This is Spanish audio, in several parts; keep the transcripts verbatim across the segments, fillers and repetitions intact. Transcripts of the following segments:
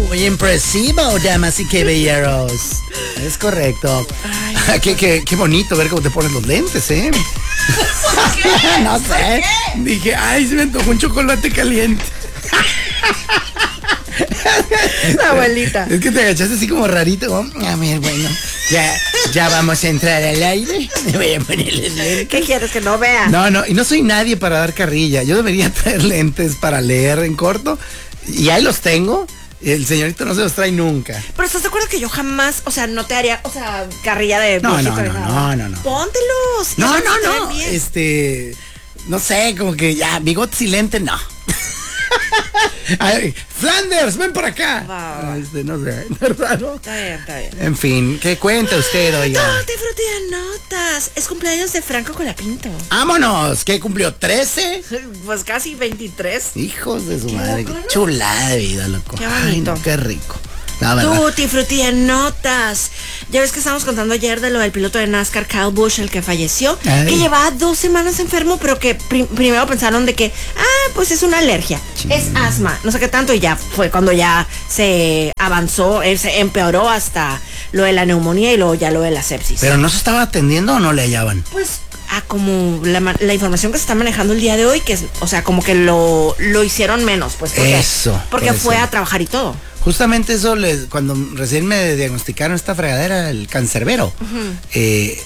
Muy impresivo, damas y caballeros. Es correcto. Ay, qué, qué, qué bonito ver cómo te pones los lentes, ¿eh? ¿Por qué? No sé. ¿Por qué? Dije, ay, se me antojó un chocolate caliente. La abuelita. Es que te agachaste así como rarito. Oh, a ver, bueno, ya, ya vamos a entrar al aire. Me voy a poner los lentes. ¿Qué quieres que no vea? No, no, y no soy nadie para dar carrilla. Yo debería traer lentes para leer en corto. Y ahí los tengo. El señorito no se los trae nunca. Pero ¿estás de acuerdo que yo jamás, o sea, no te haría, o sea, carrilla de No, viejito no, ni no, nada? no, no, no. Póntelos. No, ya no, se te ven no. bien. Este, no sé, como que ya, bigotes y lente, no. Ay, Flanders, ven por acá. Va, va. Este, no sé, ¿verdad? ¿No? Está bien, está bien. En fin, ¿qué cuenta usted, oiga? No, te fruté de notas. Es cumpleaños de Franco Colapinto. Vámonos, ¿qué cumplió? ¿trece? Pues casi veintitrés. Hijos de su Qué madre, loco, qué ¿no? chulada de vida, loco. Qué Ay, bonito. no, qué rico. La verdad. Tutti frutti de notas. Ya ves que estábamos contando ayer de lo del piloto de NASCAR, Kyle Busch, el que falleció, Ay. que llevaba dos semanas enfermo, pero que prim- primero pensaron de que, ah, pues es una alergia, Sí. es asma, no sé qué tanto, y ya fue cuando ya se avanzó, él se empeoró hasta lo de la neumonía y luego ya lo de la sepsis. ¿Pero no se estaba atendiendo o no le hallaban? Pues, ah, como la, ma- la información que se está manejando el día de hoy, que es, o sea, como que lo, lo hicieron menos, pues, porque, Eso, porque eso. fue a trabajar y todo. Justamente eso, les, cuando recién me diagnosticaron esta fregadera, el cancerbero, eh,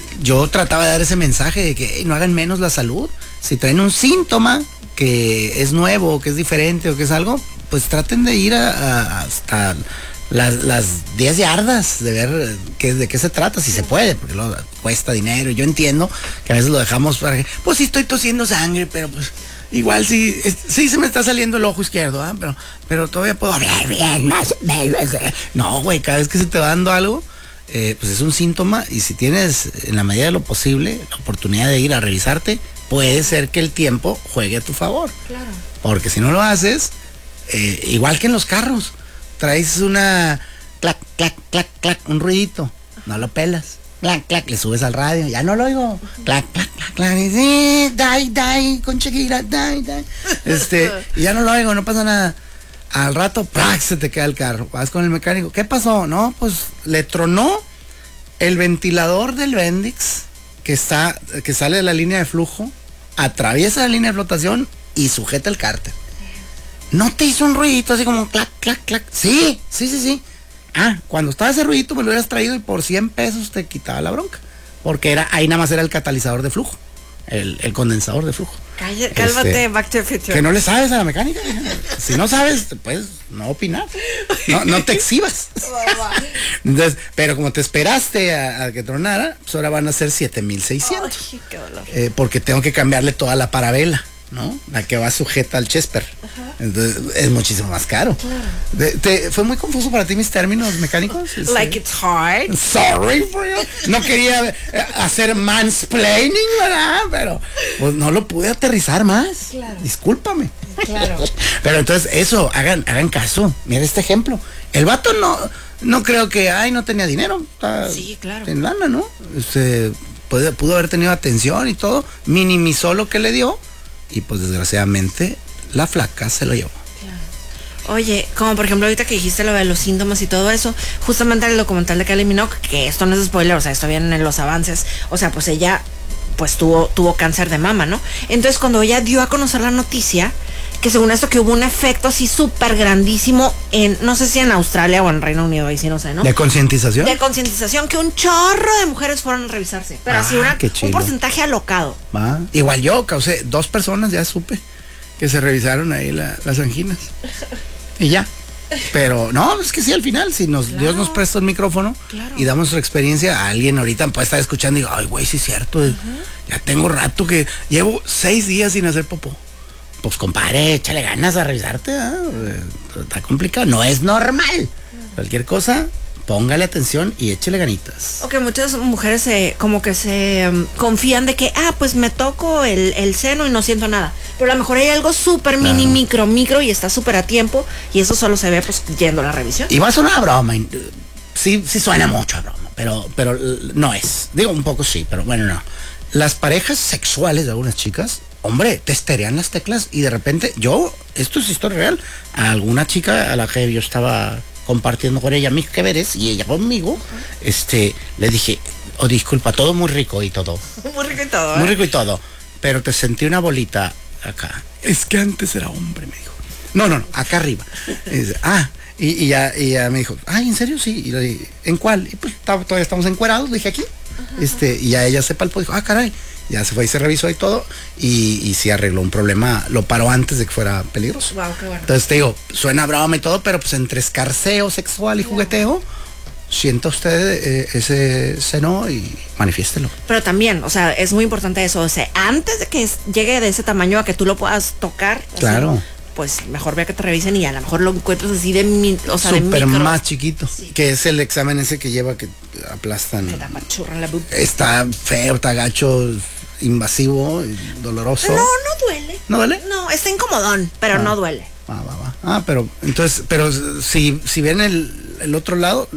yo trataba de dar ese mensaje de que hey, no hagan menos la salud. Si traen un síntoma que es nuevo, que es diferente o que es algo, pues traten de ir a, a- hasta las, las diez yardas de ver qué, de qué se trata, si se puede, porque luego cuesta dinero. Yo entiendo que a veces lo dejamos para que, pues sí estoy tosiendo sangre, pero pues igual sí, es- sí se me está saliendo el ojo izquierdo, ¿ah? pero, pero todavía puedo hablar bien, más o menos. No, güey, cada vez que se te va dando algo, eh, pues es un síntoma y si tienes en la medida de lo posible la oportunidad de ir a revisarte, puede ser que el tiempo juegue a tu favor. Claro. Porque si no lo haces, eh, igual que en los carros, traes una clac, clac, clac, clac, un ruidito, no lo pelas. Clac, clac, le subes al radio, ya no lo oigo. Clac, clac, clac, clac, y sí, dai, dai, con Shakira, dai, dai. Este, y ya no lo oigo, no pasa nada. Al rato, ¡prac!, se te queda el carro. Vas con el mecánico, ¿qué pasó? No, pues le tronó el ventilador del Bendix que está, que sale de la línea de flujo, atraviesa la línea de flotación y sujeta el cárter. ¿No te hizo un ruidito así como clac, clac, clac? Sí, sí, sí, sí. Ah, cuando estaba ese ruidito me lo hubieras traído y por cien pesos te quitaba la bronca. Porque era, ahí nada más era el catalizador de flujo, el, el condensador de flujo. Cállate, cálmate, Este, Back to the Future. Que no le sabes a la mecánica. Si no sabes, puedes no opinar. No, no te exhibas. Entonces, pero como te esperaste a, a que tronara, pues ahora van a ser siete mil seiscientos. Ay, qué dolor. Eh, porque tengo que cambiarle toda la parabela, ¿no? La que va sujeta al Chesper. Entonces es muchísimo más caro. De- te- ¿Fue muy confuso para ti mis términos mecánicos? Este, Like it's hard. Sorry for you. No quería eh, hacer mansplaining, ¿verdad? Pero pues no lo pude aterrizar más. Claro. Discúlpame. Claro. Pero entonces eso, hagan, hagan caso. Mira este ejemplo. El vato no, no creo que, ay, no tenía dinero. Está Sí, claro. en lana, ¿no? Este, puede- pudo haber tenido atención y todo. Minimizó lo que le dio. Y pues desgraciadamente la flaca se lo llevó. Oye, como por ejemplo ahorita que dijiste lo de los síntomas y todo eso, justamente en el documental de Kylie Minogue, que esto no es spoiler, o sea, esto viene en los avances, o sea, pues ella pues tuvo, tuvo cáncer de mama, ¿no? Entonces cuando ella dio a conocer la noticia, que según esto que hubo un efecto así súper grandísimo en, no sé si en Australia o en Reino Unido, ahí sí no sé, ¿no? ¿De concientización? De concientización, que un chorro de mujeres fueron a revisarse, pero Ah, así una, qué un chido. porcentaje alocado. Va. Igual yo causé, dos personas ya supe que se revisaron ahí la- las anginas. Y ya. Pero no, es que sí, al final, si nos, Claro. Dios nos presta el micrófono Claro. y damos nuestra experiencia, a alguien ahorita puede estar escuchando y digo, ay, güey, sí es cierto, eh, ya tengo rato que llevo seis días sin hacer popó. Pues compadre, échale ganas a revisarte, ¿ah? Eh, está complicado, no es normal. Cualquier cosa, póngale atención y échale ganitas. O que muchas mujeres se, como que se um, confían de que, ah, pues me toco el, el seno y no siento nada. Pero a lo mejor hay algo súper mini, Claro. micro, micro y está súper a tiempo y eso solo se ve pues yendo a la revisión. Y va a sonar a broma, y, eh, sí, sí suena mucho a broma, pero, pero eh, no es. Digo, un poco sí, pero bueno, no. Las parejas sexuales de algunas chicas hombre, te esterean las teclas y de repente, yo, esto es historia real, a alguna chica a la que yo estaba compartiendo con ella mis que veres y ella conmigo, uh-huh. este, le dije, oh, disculpa, todo muy rico y todo. Muy rico y todo, ¿eh? Muy rico y todo, pero te sentí una bolita acá. Es que antes era hombre, me dijo. No, no, no, acá arriba. Y dice, ah, y, y, ya, y ya me dijo, ay, ¿en serio? Sí. Y le dije, ¿en cuál? Y pues todavía estamos encuerados, le dije, aquí. Uh-huh. Este, y ya ella se palpó, dijo, ah, caray. Ya se fue y se revisó y todo, y, y sí arregló un problema, lo paró antes de que fuera peligroso. Wow, qué bueno. Entonces te digo, suena bravo y todo, pero pues entre escarceo sexual y yeah. jugueteo, sienta usted eh, ese seno y manifiéstelo. Pero también, o sea, es muy importante eso, o sea, antes de que llegue de ese tamaño a que tú lo puedas tocar. Claro. Así, pues mejor vea que te revisen y a lo mejor lo encuentras así de, o sea, súper de micro. Más chiquito, sí. Que es el examen ese que lleva que aplastan. Que te apachurran la boob. Está feo, está gacho, invasivo, doloroso. No, no duele. ¿No duele? No, está incomodón, pero ah, no duele. Va, va, va. Ah, pero entonces, pero si, si ven el, el otro lado,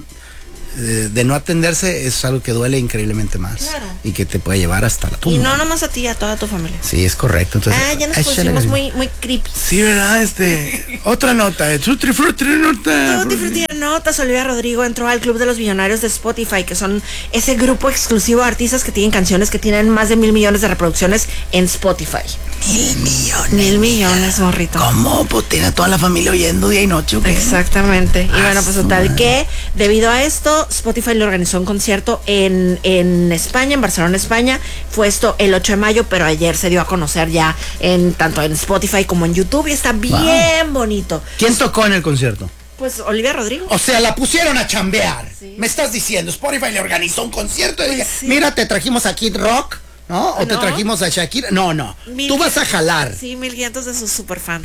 de, de no atenderse es algo que duele increíblemente más. Claro. Y que te puede llevar hasta la tumba. Y no nomás a ti, a toda tu familia. Sí, es correcto. Entonces, ah, ya nos pusimos muy, muy creepy. Sí, ¿verdad? Este, otra nota, Tutti Frutti nota. Tutti Frutti notas, Olivia Rodrigo entró al Club de los Millonarios de Spotify, que son ese grupo exclusivo de artistas que tienen canciones que tienen más de mil millones de reproducciones en Spotify. Mil millones. Mil millones, morrito. ¿Cómo? Pues tiene a toda la familia oyendo día y noche, ¿o qué? Exactamente. Y bueno, pues total que debido a esto, Spotify le organizó un concierto en, en España, en Barcelona, España. Fue esto el ocho de mayo, pero ayer se dio a conocer ya en tanto en Spotify como en YouTube y está bien wow. bonito. ¿Quién tocó en el concierto? Pues Olivia Rodrigo. O sea, la pusieron a chambear. Sí. Me estás diciendo, Spotify le organizó un concierto y pues dije, sí. Mira, te trajimos a Kid Rock, ¿no? O no. te trajimos a Shakira. No, no. Mil Tú vas a jalar. Sí, mil quinientos de sus superfans.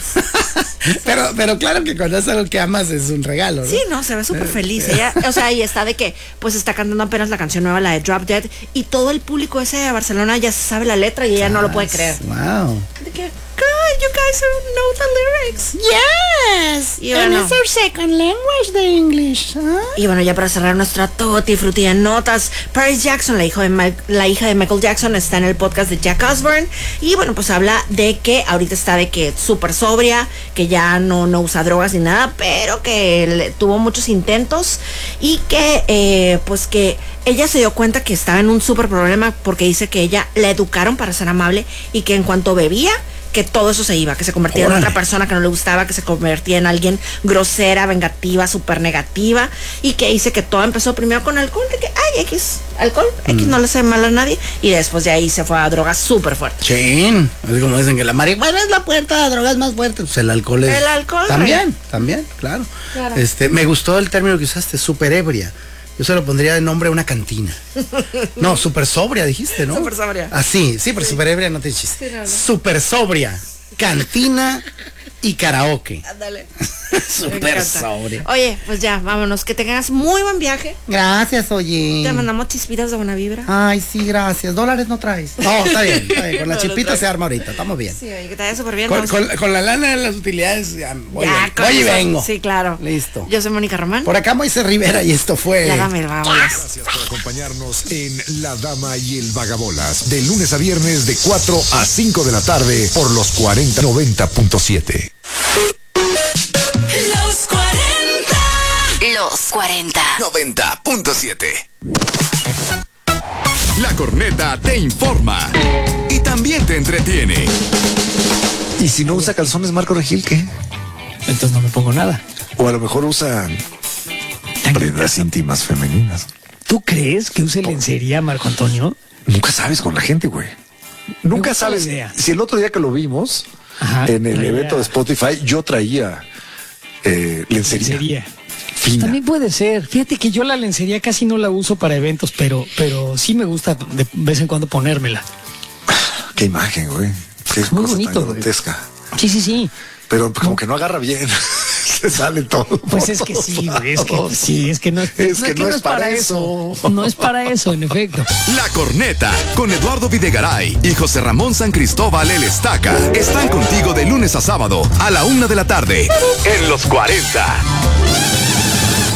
pero, pero claro que cuando es algo que amas es un regalo, ¿no? Sí, no, se ve súper feliz. Ella, o sea, y está de que, pues está cantando apenas la canción nueva, la de Drop Dead, y todo el público ese de Barcelona ya sabe la letra y ella ah, no lo puede creer. Wow. De que, God, you guys know the lyrics. Yes. Y bueno, and it's our second language, the English. ¿Huh? Y bueno, ya para cerrar nuestra Tutti Frutti de notas, Paris Jackson, la hija de Ma- la hija de Michael Jackson, está en el podcast de Jack Osbourne y bueno, pues habla de que ahorita está de que súper sobria, que ya no, no usa drogas ni nada, pero que le, tuvo muchos intentos y que eh, pues que ella se dio cuenta que estaba en un súper problema porque dice que ella la educaron para ser amable y que en cuanto bebía, que todo eso se iba, que se convertía Órale. en otra persona que no le gustaba, que se convertía en alguien grosera, vengativa, súper negativa, y que dice que todo empezó primero con alcohol, de que, ay, X, alcohol, mm. X no le hace mal a nadie, y después de ahí se fue a drogas súper fuertes. Chin, es como dicen que la marihuana es la puerta a drogas más fuertes, pues el alcohol es... El alcohol. También, rey. también, claro. claro. Este, me gustó el término que usaste, súper ebria. Yo se lo pondría de nombre a una cantina. No, súper sobria, dijiste, ¿no? Súper sobria. Así, sí, pero sí. súper ebria no te chiste. Sí, no, no. Súper sobria, cantina y karaoke. Ándale. Súper sobria. Oye, pues ya, vámonos. Que tengas muy buen viaje. Gracias, oye. Te mandamos chispitas de buena vibra. Ay, sí, gracias. ¿Dólares no traes? No, está bien, está bien. Con la no, chispita se arma ahorita, estamos bien. Sí, oye, que te vaya súper bien. Con, con, con la lana de las utilidades, ya, voy, ya, voy y vengo. Sí, claro. Listo. Yo soy Mónica Román. Por acá Moisés Rivera y esto fue... La Dama y el Vagabolas. Gracias por acompañarnos en La Dama y el Vagabolas. De lunes a viernes de cuatro a cinco de la tarde por los cuarenta noventa punto siete. Los cuarenta. Los cuarenta. noventa punto siete. La corneta te informa y también te entretiene. ¿Y si no usa calzones Marco Regil, qué? Entonces no me pongo nada. O a lo mejor usa prendas íntimas femeninas. ¿Tú crees que use lencería, Marco Antonio? Nunca sabes con la gente, güey. Nunca sabes. Si el otro día que lo vimos, Ajá, en el traía... evento de Spotify, yo traía eh, lencería. lencería. Fina. También puede ser. Fíjate que yo la lencería casi no la uso para eventos, pero, pero sí me gusta de vez en cuando ponérmela. Qué imagen, güey. Qué es muy cosa bonito, tan grotesca. Sí, sí, sí. Pero como no. que no agarra bien. Se sale todo. Pues es que sí, güey. Es que sí, es que no es, es, no, que, que no es para, para eso. eso. No es para eso, en efecto. La Corneta, con Eduardo Videgaray y José Ramón San Cristóbal el Estaca, están contigo de lunes a sábado a la una de la tarde en Los cuarenta.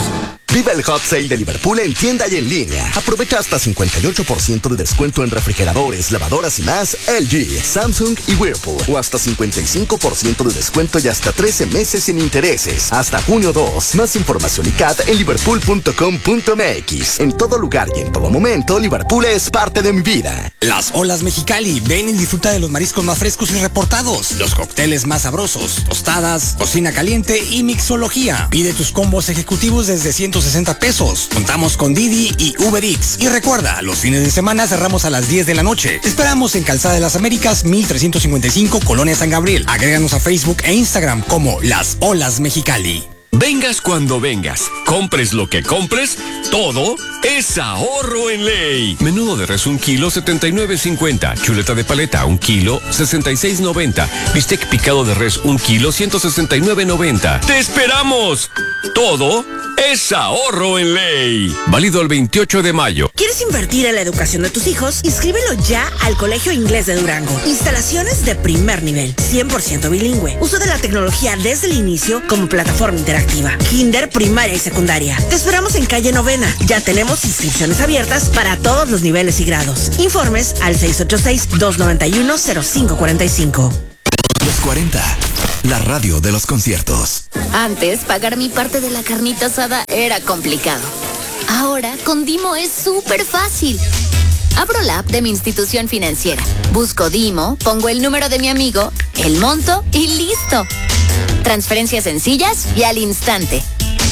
Viva el Hot Sale de Liverpool en tienda y en línea. Aprovecha hasta cincuenta y ocho por ciento de descuento en refrigeradores, lavadoras y más L G, Samsung y Whirlpool. O hasta cincuenta y cinco por ciento de descuento y hasta trece meses sin intereses. Hasta junio dos. Más información y C A T en liverpool punto com punto m x. En todo lugar y en todo momento, Liverpool es parte de mi vida. Las Olas Mexicali. Ven y disfruta de los mariscos más frescos y reportados. Los cócteles más sabrosos. Tostadas, cocina caliente y mixología. Pide tus combos ejecutivos desde ciento sesenta pesos. Contamos con Didi y Uber Eats. Y recuerda, los fines de semana cerramos a las diez de la noche. Te esperamos en Calzada de las Américas, mil trescientos cincuenta y cinco, Colonia San Gabriel. Agréganos a Facebook e Instagram como Las Olas Mexicali. Vengas cuando vengas, compres lo que compres, todo es ahorro en ley. Menudo de res un kilo, setenta y nueve cincuenta. Chuleta de paleta un kilo, sesenta y seis noventa. Bistec picado de res un kilo, ciento sesenta y nueve noventa. ¡Te esperamos! Todo es ahorro en ley. Válido el veintiocho de mayo. ¿Quieres invertir en la educación de tus hijos? Inscríbelo ya al Colegio Inglés de Durango. Instalaciones de primer nivel, cien por ciento bilingüe. Uso de la tecnología desde el inicio como plataforma interactiva. Kinder, primaria y secundaria. Te esperamos en calle Novena. Ya tenemos inscripciones abiertas para todos los niveles y grados. Informes al seis ocho seis, dos nueve uno, cero cinco cuatro cinco. Los cuarenta, la radio de los conciertos. Antes, pagar mi parte de la carnita asada era complicado. Ahora, con Dimo es súper fácil. Abro la app de mi institución financiera. Busco Dimo, pongo el número de mi amigo, el monto y listo. Transferencias sencillas y al instante.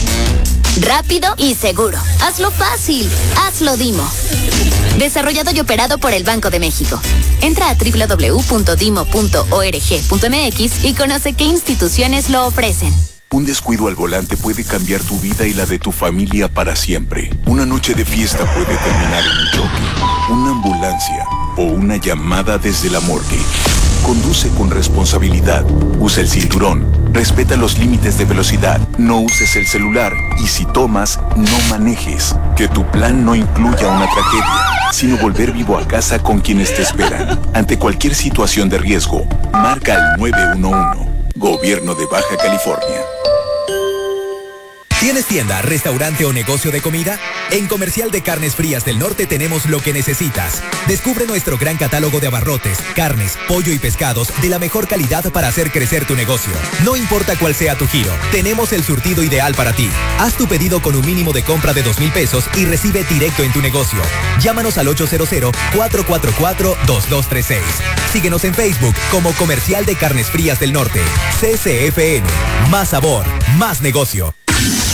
Rápido y seguro. Hazlo fácil. Hazlo Dimo. Desarrollado y operado por el Banco de México. Entra a doble u doble u doble u punto dimo punto org punto m x y conoce qué instituciones lo ofrecen. Un descuido al volante puede cambiar tu vida y la de tu familia para siempre. Una noche de fiesta puede terminar en un choque, una ambulancia o una llamada desde la morgue. Conduce con responsabilidad. Usa el cinturón. Respeta los límites de velocidad. No uses el celular. Y si tomas, no manejes. Que tu plan no incluya una tragedia, sino volver vivo a casa con quienes te esperan. Ante cualquier situación de riesgo, marca el nueve uno uno. Gobierno de Baja California. ¿Tienes tienda, restaurante o negocio de comida? En Comercial de Carnes Frías del Norte tenemos lo que necesitas. Descubre nuestro gran catálogo de abarrotes, carnes, pollo y pescados de la mejor calidad para hacer crecer tu negocio. No importa cuál sea tu giro, tenemos el surtido ideal para ti. Haz tu pedido con un mínimo de compra de dos mil pesos y recibe directo en tu negocio. Llámanos al ocho cero cero, cuatro cuatro cuatro, dos dos tres seis. Síguenos en Facebook como Comercial de Carnes Frías del Norte. C C F N. Más sabor, más negocio.